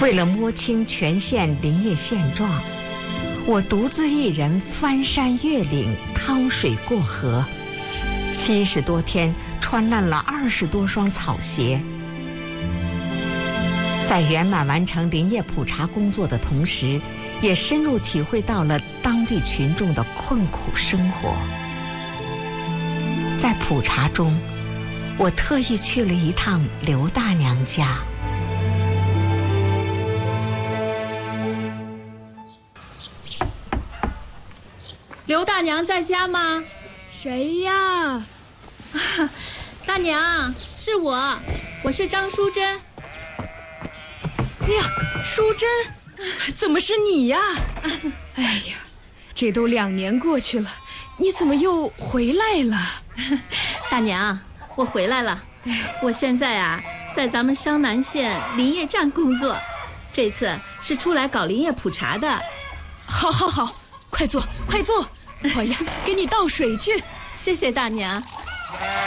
为了摸清全县林业现状，我独自一人翻山越岭，趟水过河，70多天穿烂了20多双草鞋。在圆满完成林业普查工作的同时，也深入体会到了当地群众的困苦生活。在普查中，我特意去了一趟刘大娘家。 刘大娘在家吗？ 谁呀？ 大娘，是我是张淑珍。 哎呀，淑珍，怎么是你呀？哎呀，这都2年过去了，你怎么又回来了？ 大娘，我回来了。我现在在咱们商南县林业站工作，这次是出来搞林业普查的。 好，快坐，快坐。我呀，给你倒水去。 谢谢大娘。